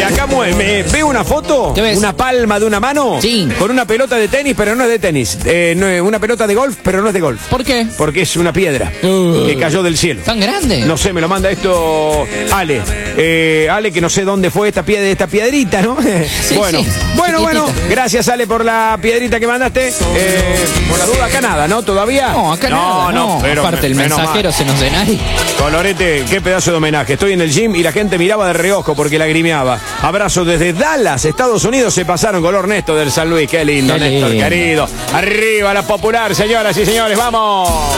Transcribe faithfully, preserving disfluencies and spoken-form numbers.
acá mue- me veo una foto, ¿Qué ves? una palma de una mano, Sí. con una pelota de tenis, pero no es de tenis. Eh, no es una pelota de golf, pero no es de golf. ¿Por qué? Porque es una piedra Uh. que cayó del cielo. ¿Tan grande? No sé, me lo manda esto Ale. Eh, Ale, que no sé dónde fue esta piedra, esta piedrita, ¿no? Sí, bueno, sí, bueno, bueno. chiquitita. Gracias, Ale, por la piedrita que mandaste. Eh, por la duda, acá nada, ¿no? ¿Todavía? No, acá nada, no. pero Aparte, el menos mensajero mal. se nos den ahí. Colorete, qué pedazo de homenaje. Estoy en el gym y la gente miraba de reojo porque lagrimeaba. Abrazo desde Dallas, Estados Unidos. Se pasaron color Néstor del San Luis. Qué lindo, Qué Néstor, lindo. querido. Arriba la popular, señoras y señores. ¡Vamos!